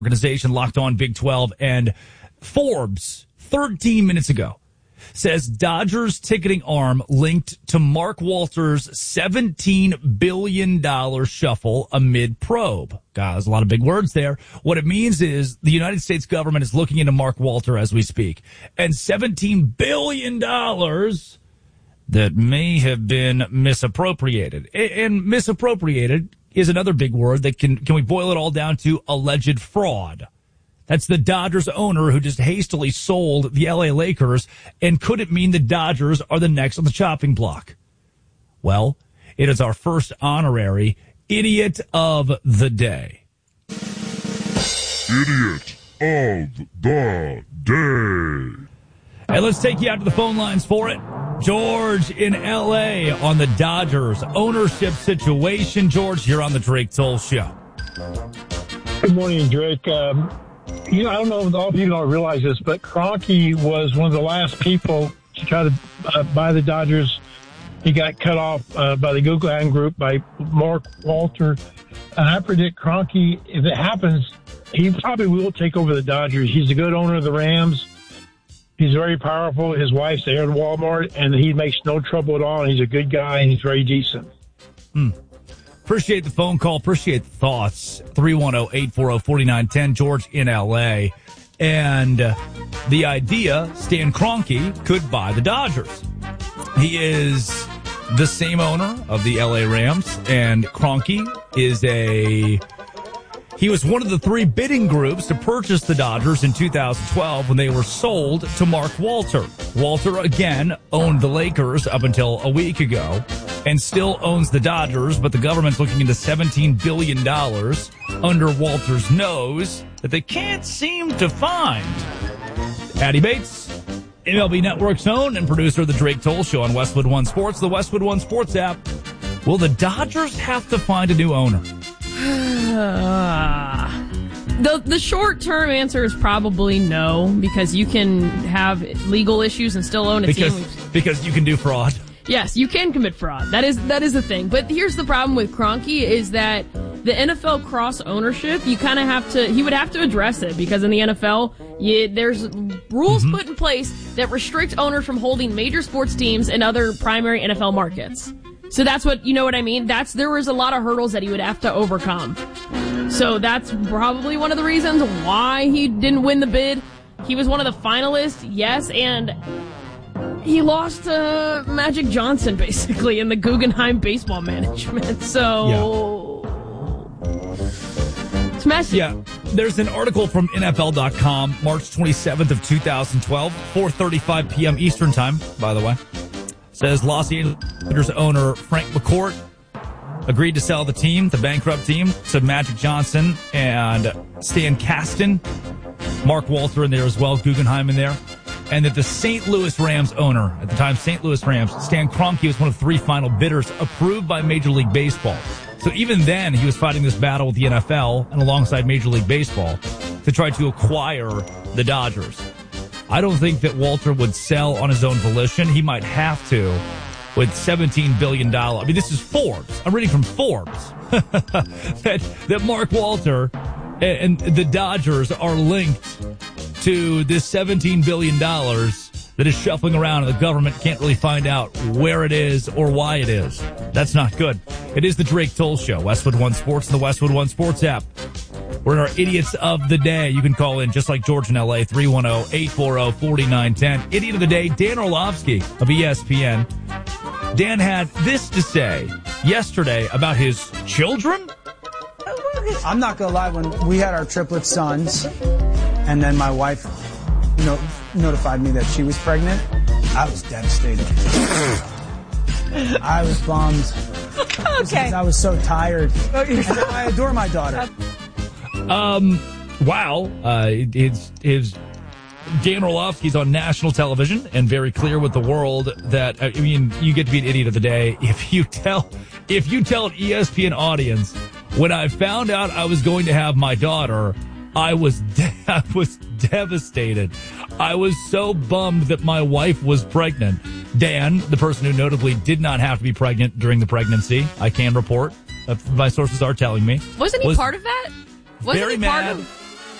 organization Locked On Big 12, and Forbes 13 minutes ago says Dodgers ticketing arm linked to Mark Walter's $17 billion shuffle amid probe. God, there's a lot of big words there. What it means is the United States government is looking into Mark Walter as we speak. And $17 billion that may have been misappropriated. And misappropriated is another big word that can we boil it all down to alleged fraud. That's the Dodgers owner who just hastily sold the LA Lakers, and could it mean the Dodgers are the next on the chopping block? Well, it is our first honorary Idiot of the Day. Idiot of the Day. And let's take you out to the phone lines for it. George in L.A. on the Dodgers ownership situation. George, you're on the Drake Toll Show. Good morning, Drake. I don't know if all of you don't realize this, but Kroenke was one of the last people to try to buy the Dodgers. He got cut off by the Guggenheim Group, by Mark Walter. And I predict Kroenke, if it happens, he probably will take over the Dodgers. He's a good owner of the Rams. He's very powerful. His wife's there at Walmart, and he makes no trouble at all. And he's a good guy, and he's very decent. Appreciate the phone call. Appreciate the thoughts. 310-840-4910. George in L.A. And the idea, Stan Kroenke could buy the Dodgers. He is the same owner of the L.A. Rams, and Kroenke is he was one of the three bidding groups to purchase the Dodgers in 2012 when they were sold to Mark Walter. Walter, again, owned the Lakers up until a week ago and still owns the Dodgers, but the government's looking into $17 billion under Walter's nose that they can't seem to find. Addy Bates, MLB Network's own and producer of the Drake Toll Show on Westwood One Sports, the Westwood One Sports app. Will the Dodgers have to find a new owner? The short-term answer is probably no, because you can have legal issues and still own a team. Because you can do fraud. Yes, you can commit fraud. That is the thing. But here's the problem with Kroenke is that the NFL cross ownership, he would have to address it, because in the NFL, there's rules put in place that restrict owners from holding major sports teams in other primary NFL markets. So that's what, you know what I mean? There was a lot of hurdles that he would have to overcome. So that's probably one of the reasons why he didn't win the bid. He was one of the finalists, yes, and he lost to Magic Johnson, basically, in the Guggenheim baseball management. So, It's messy. Yeah, there's an article from NFL.com, March 27th of 2012, 4:35 p.m. Eastern Time, by the way. Says Los Angeles owner Frank McCourt agreed to sell the team, the bankrupt team, to Magic Johnson and Stan Kasten, Mark Walter in there as well, Guggenheim in there, and that the St. Louis Rams owner, at the time St. Louis Rams, Stan Kroenke, was one of three final bidders approved by Major League Baseball. So even then, he was fighting this battle with the NFL and alongside Major League Baseball to try to acquire the Dodgers. I don't think that Walter would sell on his own volition. He might have to with $17 billion. I mean, this is Forbes. I'm reading from Forbes that Mark Walter and the Dodgers are linked to this $17 billion that is shuffling around, and the government can't really find out where it is or why it is. That's not good. It is the Drake Toll Show, Westwood One Sports, and the Westwood One Sports app. We're in our Idiots of the Day. You can call in just like George in L.A., 310-840-4910. Idiot of the Day, Dan Orlovsky of ESPN. Dan had this to say yesterday about his children. I'm not going to lie, when we had our triplet sons and then my wife notified me that she was pregnant, I was devastated. I was bummed. Okay. I was so tired. And I adore my daughter. Wow. His Dan Orlovsky's on national television and very clear with the world that, I mean, you get to be an idiot of the day if you tell an ESPN audience, when I found out I was going to have my daughter, I was devastated. I was so bummed that my wife was pregnant. Dan, the person who notably did not have to be pregnant during the pregnancy, I can report, my sources are telling me. Wasn't he part of that? Very mad.